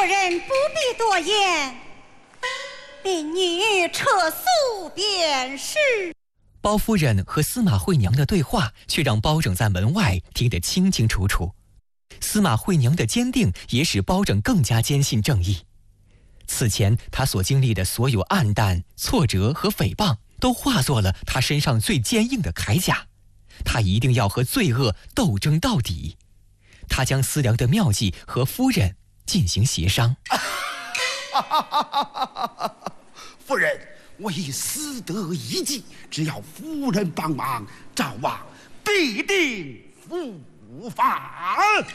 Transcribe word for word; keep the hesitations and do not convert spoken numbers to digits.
人不必多言，令女撤诉便是。 包夫人和司马惠娘的对话，却让包拯在门外听得清清楚楚。司马惠娘的坚定也使包拯更加坚信正义。此前他所经历的所有暗淡、挫折和诽谤，都化作了他身上最坚硬的铠甲。他一定要和罪恶斗争到底。他将思量的妙计和夫人进行协商。 夫人，我已私得一计，只要夫人帮忙，赵王必定伏法。